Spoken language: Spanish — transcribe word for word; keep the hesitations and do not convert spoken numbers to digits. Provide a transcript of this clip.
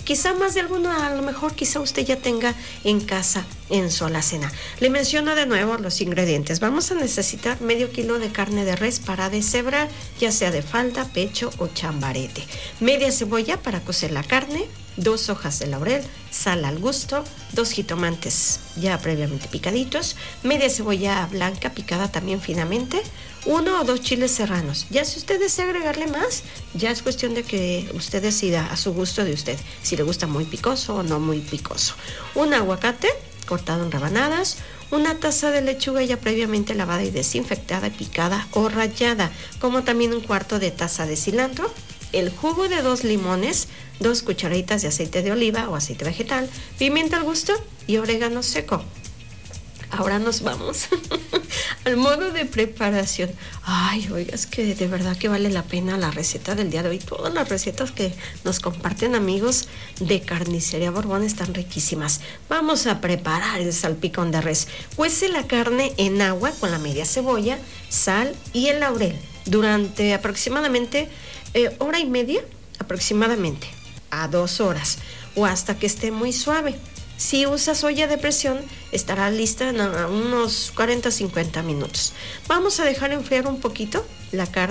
quizá más de alguno, a lo mejor quizá usted ya tenga en casa en su alacena. Le menciono de nuevo los ingredientes. Vamos a necesitar medio kilo de carne de res para deshebrar, ya sea de falda, pecho o chambarete. Media cebolla para cocer la carne, dos hojas de laurel, sal al gusto, dos jitomates ya previamente picaditos, media cebolla blanca picada también finamente, uno o dos chiles serranos. Ya si usted desea agregarle más, ya es cuestión de que usted decida a su gusto de usted, si le gusta muy picoso o no muy picoso. Un aguacate cortado en rebanadas, una taza de lechuga ya previamente lavada y desinfectada, picada o rallada, como también un cuarto de taza de cilantro, el jugo de dos limones, dos cucharaditas de aceite de oliva o aceite vegetal, pimienta al gusto y orégano seco. Ahora nos vamos al modo de preparación. Ay, oiga, es que de verdad que vale la pena la receta del día de hoy. Todas las recetas que nos comparten amigos de Carnicería Borbón están riquísimas. Vamos a preparar el salpicón de res. Cuece la carne en agua con la media cebolla, sal y el laurel durante aproximadamente eh, hora y media, aproximadamente a dos horas o hasta que esté muy suave. Si usas olla de presión, estará lista en unos cuarenta a cincuenta minutos. Vamos a dejar enfriar un poquito la carne